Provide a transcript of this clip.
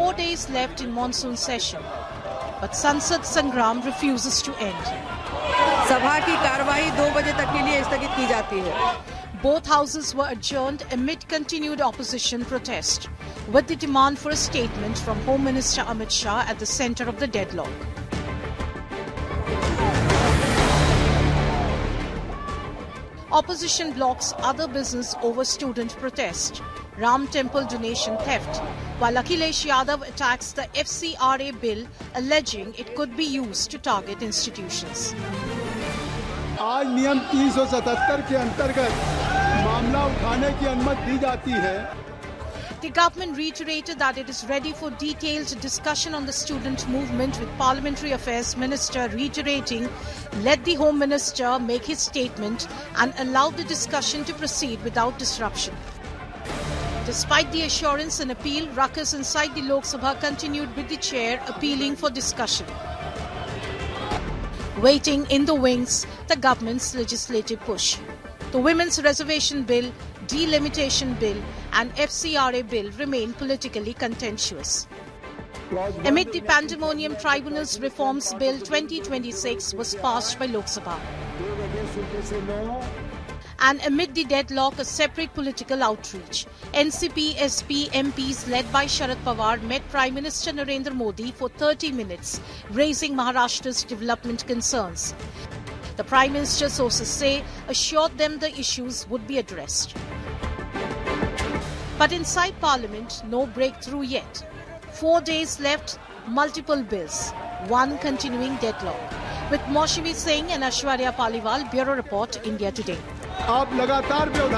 4 days left in monsoon session, but Sansad Sangram refuses to end. सभा की कार्यवाही 2 बजे तक के लिए स्थगित की जाती है. Both houses were adjourned amid continued opposition protest, with the demand for a statement from Home Minister Amit Shah at the centre of the deadlock. Opposition blocks other business over student protest. Ram Temple donation theft, while Akhilesh Yadav attacks the FCRA bill, alleging it could be used to target institutions. आज नियम 377 के अंतर्गत मामला उठाने की अनुमति दी जाती है. The government reiterated that it is ready for detailed discussion on the student movement, with Parliamentary Affairs Minister reiterating, let the Home Minister make his statement and allow the discussion to proceed without disruption. Despite the assurance and appeal, ruckus inside the Lok Sabha continued, with the chair appealing for discussion. Waiting in the wings, the government's legislative push. The Women's Reservation Bill, Delimitation Bill and FCRA Bill remain politically contentious. Amid the pandemonium, Tribunals Reforms Bill 2026 was passed by Lok Sabha. And amid the deadlock, a separate political outreach. NCP, SP, MPs led by Sharad Pawar met Prime Minister Narendra Modi for 30 minutes, raising Maharashtra's development concerns. The Prime Minister, sources say, assured them the issues would be addressed. But inside Parliament, no breakthrough yet. 4 days left, multiple bills, one continuing deadlock. With Maushami Singh and Aishwarya Paliwal, Bureau Report, India Today. आप लगातार